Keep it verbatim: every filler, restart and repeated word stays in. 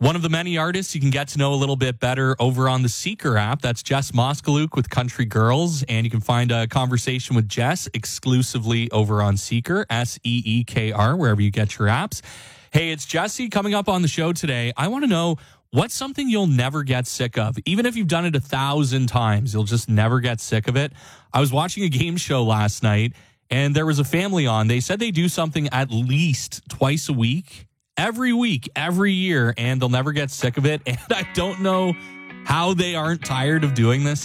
One of the many artists you can get to know a little bit better over on the Seeker app. That's Jess Moskaluk with Country Girls. And you can find a conversation with Jess exclusively over on Seeker, S E E K R, wherever you get your apps. Hey, it's Jesse coming up on the show today. I want to know, what's something you'll never get sick of? Even if you've done it a thousand times, you'll just never get sick of it. I was watching a game show last night, and there was a family on. They said they do something at least twice a week. Every week, every year, and they'll never get sick of it. And I don't know how they aren't tired of doing this.